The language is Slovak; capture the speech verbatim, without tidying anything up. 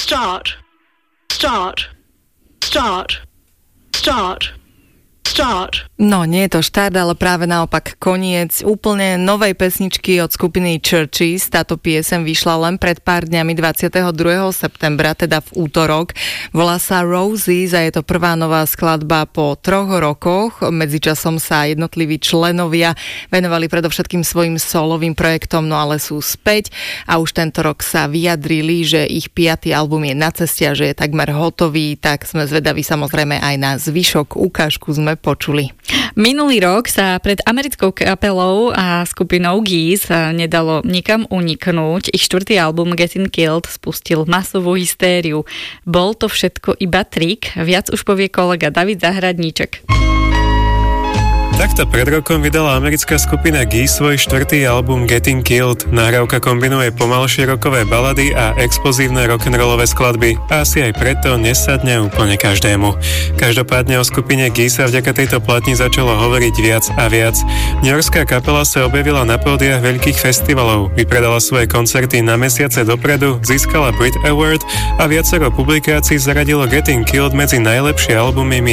Start. Start. Start. Start. Start. No, nie je to štart, ale práve naopak koniec úplne novej pesničky od skupiny Churches. Táto piesem vyšla len pred pár dňami dvadsiateho druhého septembra, teda v útorok. Volá sa Roses a je to prvá nová skladba po troch rokoch. Medzičasom sa jednotliví členovia venovali predovšetkým svojim solovým projektom, no ale sú späť a už tento rok sa vyjadrili, že ich piaty album je na ceste a že je takmer hotový, tak sme zvedaví samozrejme aj na zvyšok. Ukážku sme počuli. Minulý rok sa pred americkou kapelou a skupinou Geese nedalo nikam uniknúť. Ich štvrtý album Getting Killed spustil masovú hystériu. Bol to všetko iba trik? Viac už povie kolega David Zahradníček. Takto pred rokom vydala americká skupina Geese svoj štvrtý album Getting Killed. Nahrávka kombinuje pomalšie rockové balady a explozívne rock'n'rollové skladby. A asi aj preto nesadne úplne každému. Každopádne o skupine Geese sa vďaka tejto platni začalo hovoriť viac a viac. Newyorská kapela sa objavila na pódiach veľkých festivalov, vypredala svoje koncerty na mesiace dopredu, získala Brit Award a viacero publikácií zaradilo Getting Killed medzi najlepšie albumy